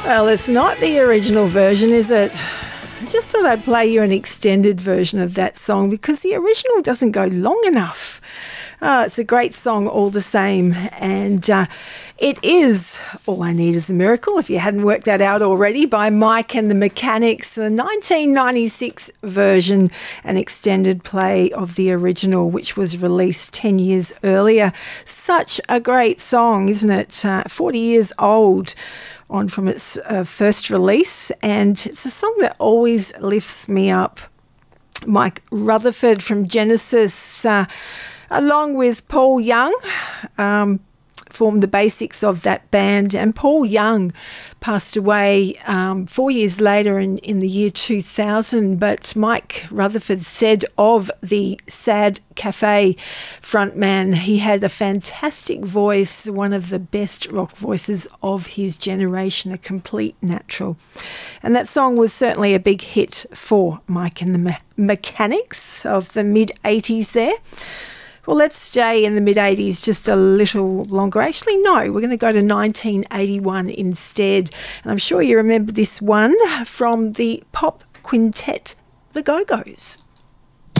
Well, it's not the original version, is it? I just thought I'd play you an extended version of that song because the original doesn't go long enough. It's a great song all the same, and it is All I Need Is a Miracle, if you hadn't worked that out already, by Mike and the Mechanics, the 1996 version, an extended play of the original, which was released 10 years earlier. Such a great song, isn't it? 40 years old on from its first release, and it's a song that always lifts me up. Mike Rutherford from Genesis, along with Paul Young, formed the basics of that band. And Paul Young passed away 4 years later in the year 2000. But Mike Rutherford said of the Sad Cafe frontman, he had a fantastic voice, one of the best rock voices of his generation, a complete natural. And that song was certainly a big hit for Mike and the Mechanics of the mid-80s there. Well, let's stay in the mid-80s just a little longer. Actually, no, we're going to go to 1981 instead. And I'm sure you remember this one from the pop quintet, The Go-Go's.